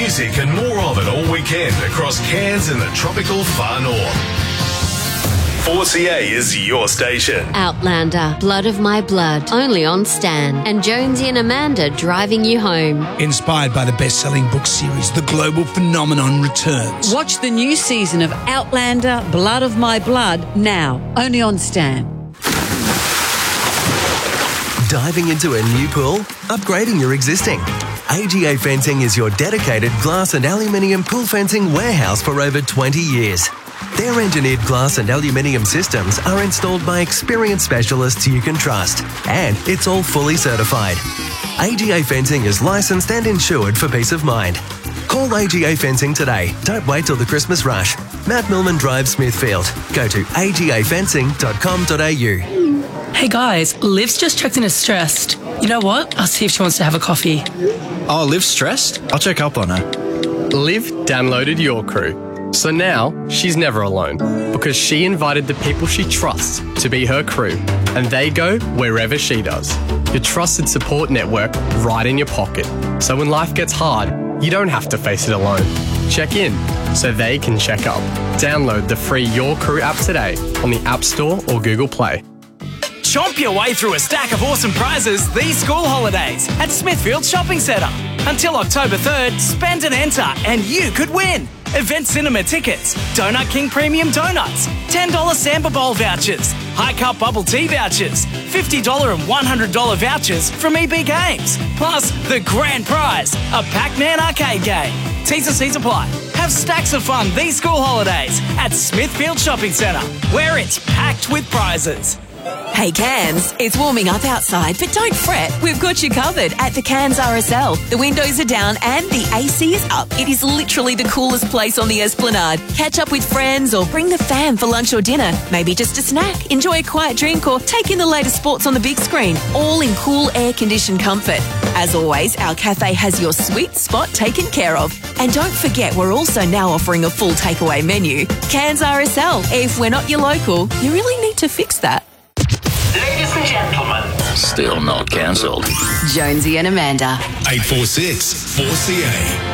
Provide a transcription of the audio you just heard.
music and more of it all weekend across Cairns and the tropical far north. 4CA is your station. Outlander, Blood of My Blood, only on Stan. And Jonesy and Amanda driving you home. Inspired by the best-selling book series, the global phenomenon returns. Watch the new season of Outlander, Blood of My Blood now, only on Stan. Diving into a new pool? Upgrading your existing? AGA Fencing is your dedicated glass and aluminium pool fencing warehouse for over 20 years. Their engineered glass and aluminium systems are installed by experienced specialists you can trust, and it's all fully certified. AGA Fencing is licensed and insured for peace of mind. Call AGA Fencing today. Don't wait till the Christmas rush. Mount Milman Drive, Smithfield. Go to agafencing.com.au. Hey guys, Liv's just checked in as stressed. You know what? I'll see if she wants to have a coffee. Oh, Liv's stressed? I'll check up on her. Liv downloaded Your Crew. So now she's never alone because she invited the people she trusts to be her crew, and they go wherever she does. Your trusted support network right in your pocket. So when life gets hard, you don't have to face it alone. Check in so they can check up. Download the free Your Crew app today on the App Store or Google Play. Chomp your way through a stack of awesome prizes these school holidays at Smithfield Shopping Centre. Until October 3rd, spend and enter and you could win. Event cinema tickets, Donut King Premium Donuts, $10 Samba Bowl vouchers, High Cup Bubble Tea vouchers, $50 and $100 vouchers from EB Games, plus the grand prize, a Pac-Man arcade game. T's and C's apply. Have stacks of fun these school holidays at Smithfield Shopping Centre, where it's packed with prizes. Hey Cairns, it's warming up outside, but don't fret, we've got you covered at the Cairns RSL. The windows are down and the AC is up. It is literally the coolest place on the Esplanade. Catch up with friends or bring the fam for lunch or dinner. Maybe just a snack, enjoy a quiet drink or take in the latest sports on the big screen, all in cool air-conditioned comfort. As always, our cafe has your sweet spot taken care of. And don't forget, we're also now offering a full takeaway menu. Cairns RSL. If we're not your local, you really need to fix that. Ladies and gentlemen. Still not cancelled. Jonesy and Amanda. 846 4CA.